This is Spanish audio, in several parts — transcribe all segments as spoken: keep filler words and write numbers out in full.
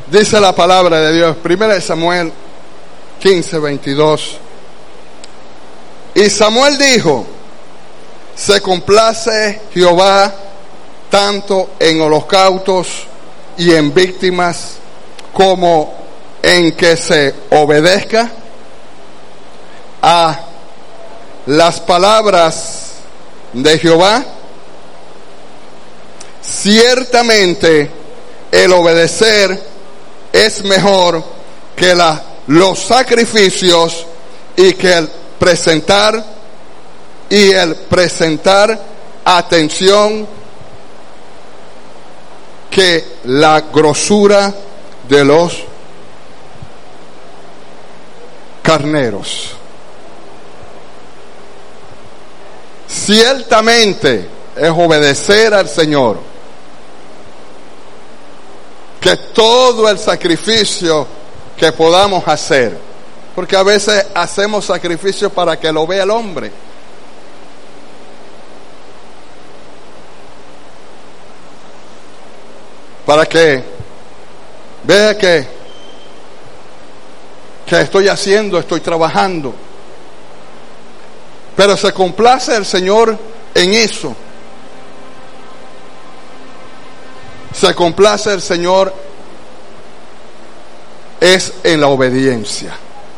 Dice la palabra de Dios, primera de Samuel quince, veintidós. Y Samuel dijo: se complace Jehová tanto en holocaustos y en víctimas como en que se obedezca a las palabras de Jehová. Ciertamente el obedecer es mejor que la, los sacrificios y que el presentar y el presentar atención que la grosura de los carneros. Ciertamente es obedecer al Señor, que todo el sacrificio que podamos hacer, porque a veces hacemos sacrificio para que lo vea el hombre. Para que vea que, que estoy haciendo, estoy trabajando. Pero se complace el Señor en eso. Se complace el Señor es en la obediencia,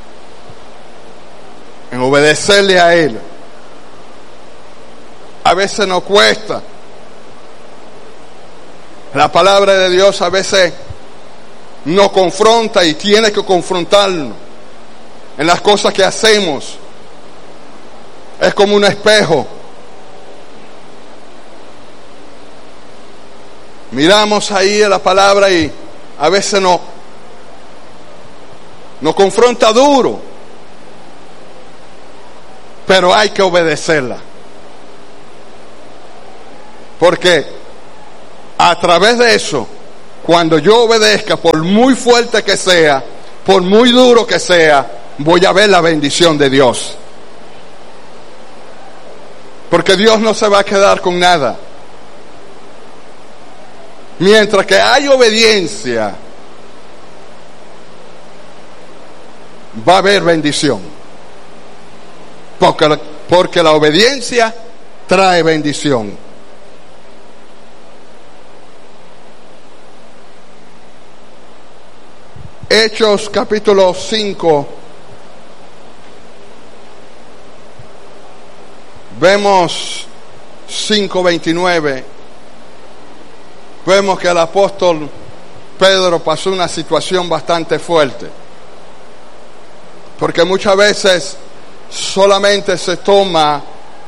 en obedecerle a Él. A veces nos cuesta. La palabra de Dios a veces nos confronta y tiene que confrontarnos en las cosas que hacemos. Es como un espejo. Miramos ahí en la palabra y a veces nos, nos confronta duro, pero hay que obedecerla, porque a través de eso, cuando yo obedezca, por muy fuerte que sea, por muy duro que sea, voy a ver la bendición de Dios, porque Dios no se va a quedar con nada. Mientras que hay obediencia, va a haber bendición. Porque, porque la obediencia trae bendición. Hechos capítulo cinco. Vemos cinco veintinueve. Vemos que el apóstol Pedro pasó una situación bastante fuerte, porque muchas veces solamente se toma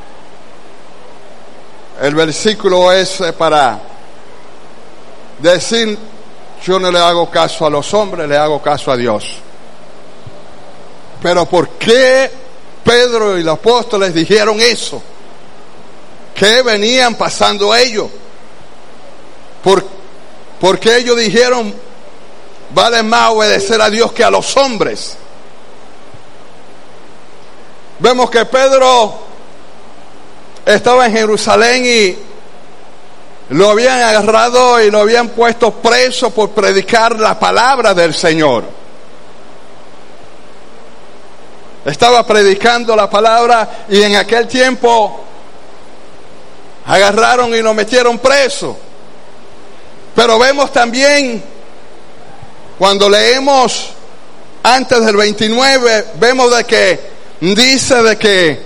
el versículo ese para decir: yo no le hago caso a los hombres, le hago caso a Dios. Pero ¿por qué Pedro y los apóstoles dijeron eso? ¿Qué venían pasando ellos? ¿Por, porque ellos dijeron: vale más obedecer a Dios que a los hombres? Vemos que Pedro estaba en Jerusalén y lo habían agarrado y lo habían puesto preso por predicar la palabra del Señor. Estaba predicando la palabra y en aquel tiempo agarraron y lo metieron preso. Pero vemos también, cuando leemos antes del veintinueve, vemos de que dice de que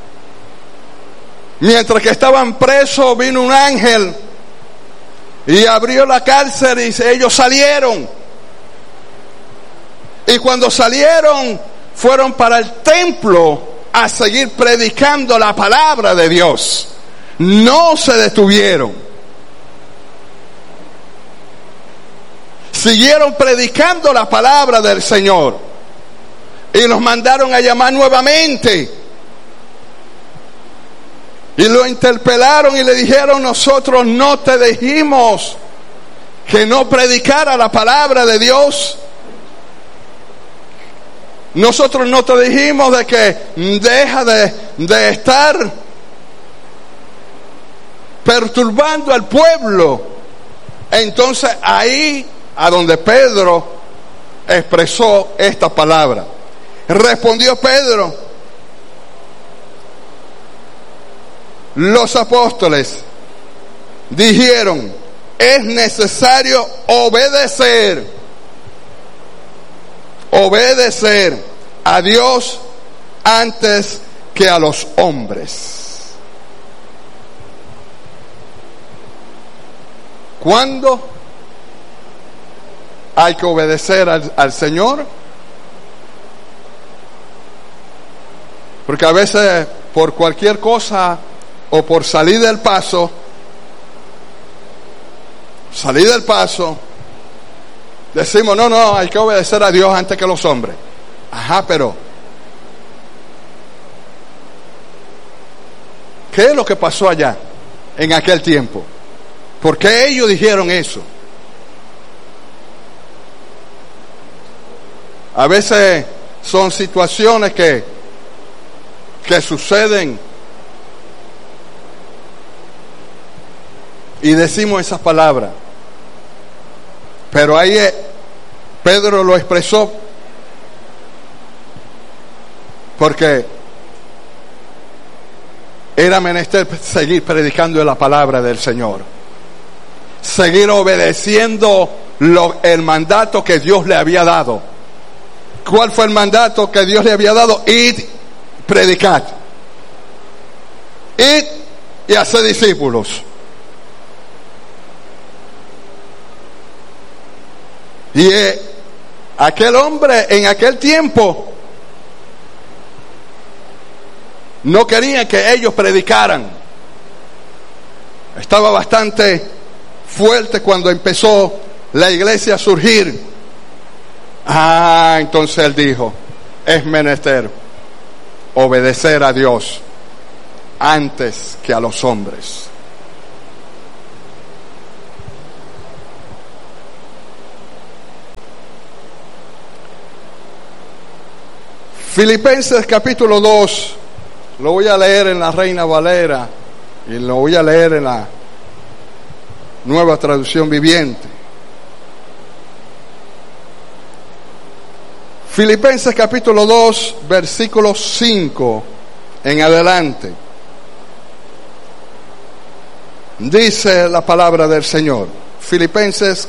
mientras que estaban presos, vino un ángel y abrió la cárcel y ellos salieron. Y cuando salieron, fueron para el templo a seguir predicando la palabra de Dios. No se detuvieron. Siguieron predicando la palabra del Señor y los mandaron a llamar nuevamente y lo interpelaron y le dijeron: nosotros no te dijimos que no predicara la palabra de Dios. Nosotros no te dijimos de que deja de, de estar perturbando al pueblo. Entonces ahí a donde Pedro expresó esta palabra. Respondió Pedro: los apóstoles dijeron, es necesario obedecer, obedecer a Dios antes que a los hombres. ¿Cuándo hay que obedecer al, al Señor? Porque a veces por cualquier cosa o por salir del paso, salir del paso, decimos, no, no, hay que obedecer a Dios antes que a los hombres. Ajá, pero ¿qué es lo que pasó allá en aquel tiempo? ¿Por qué ellos dijeron eso? A veces son situaciones que, que suceden y decimos esas palabras. Pero ahí Pedro lo expresó porque era menester seguir predicando la palabra del Señor, seguir obedeciendo lo, el mandato que Dios le había dado. ¿Cuál fue el mandato que Dios le había dado? Id, predicad. Id y hacer discípulos. Y eh, aquel hombre en aquel tiempo no quería que ellos predicaran. Estaba bastante fuerte cuando empezó la iglesia a surgir. Ah, entonces él dijo, es menester obedecer a Dios antes que a los hombres. Filipenses capítulo dos, lo voy a leer en la Reina Valera y lo voy a leer en la Nueva Traducción Viviente. Filipenses capítulo dos, versículo cinco en adelante. Dice la palabra del Señor. Filipenses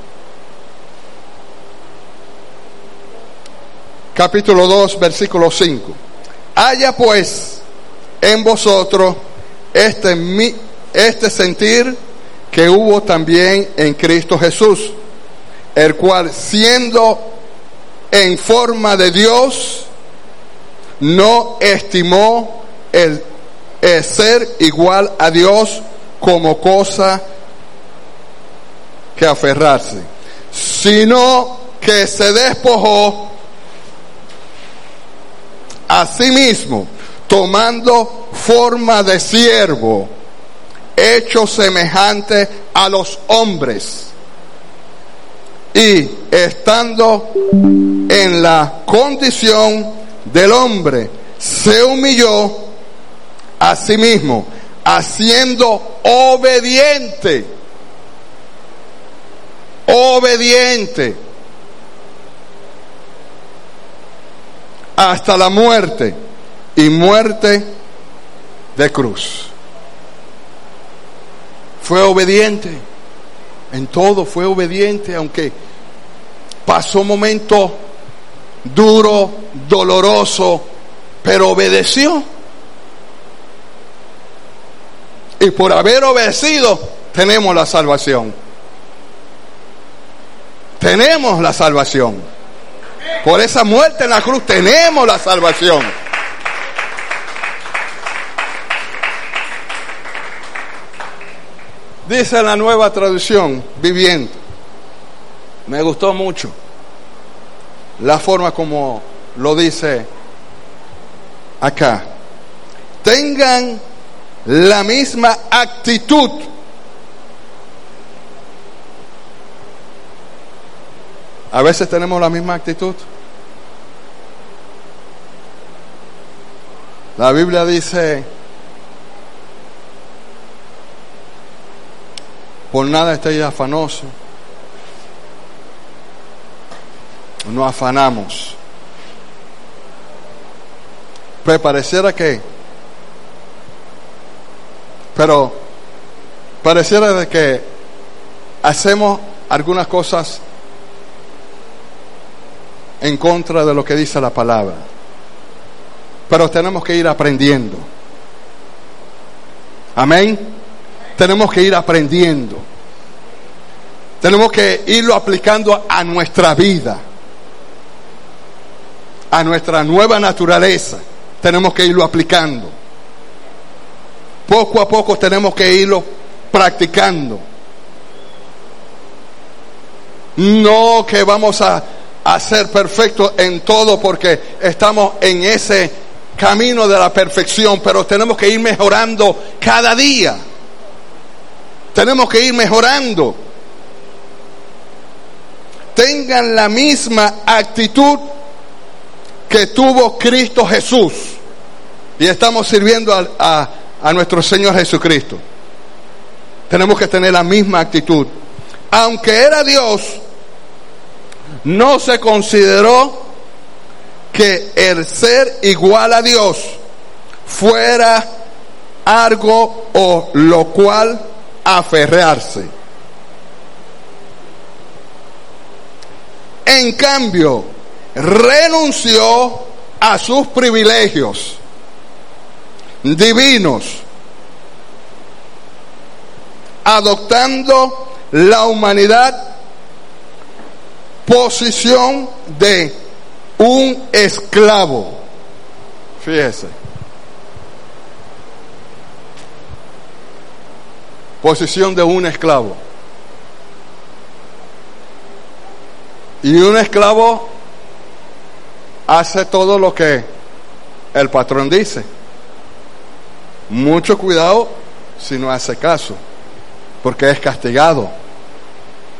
capítulo dos, versículo cinco. Haya pues en vosotros este, este sentir que hubo también en Cristo Jesús, el cual siendo en forma de Dios, no estimó el, el ser igual a Dios como cosa que aferrarse, sino que se despojó a sí mismo, tomando forma de siervo, hecho semejante a los hombres, y estando en la condición del hombre, se humilló a sí mismo, haciendo obediente, obediente, hasta la muerte, y muerte de cruz. Fue obediente, en todo fue obediente, aunque pasó momentos duro, doloroso, pero obedeció. Y por haber obedecido, tenemos la salvación. Tenemos la salvación. Por esa muerte en la cruz, tenemos la salvación. Dice la Nueva Traducción Viviente. Me gustó mucho la forma como lo dice acá. Tengan la misma actitud a veces tenemos la misma actitud. La Biblia dice: por nada estéis afanosos, nos afanamos. Pues pareciera que, pero pareciera de que hacemos algunas cosas en contra de lo que dice la palabra. Pero tenemos que ir aprendiendo. Amén. Tenemos que ir aprendiendo. Tenemos que irlo aplicando a nuestra vida, a nuestra nueva naturaleza. Tenemos que irlo aplicando. Poco a poco tenemos que irlo practicando. No que vamos a, a ser perfectos en todo porque estamos en ese camino de la perfección, pero tenemos que ir mejorando cada día. Tenemos que ir mejorando. Tengan la misma actitud que tuvo Cristo Jesús. Y estamos sirviendo a, a, a nuestro Señor Jesucristo. Tenemos que tener la misma actitud. Aunque era Dios, no se consideró que el ser igual a Dios fuera algo o lo cual aferrarse. En cambio, renunció a sus privilegios divinos, adoptando la humanidad, posición de un esclavo. Fíjese. Posición de un esclavo. Y un esclavo hace todo lo que el patrón dice. Mucho cuidado si no hace caso, porque es castigado.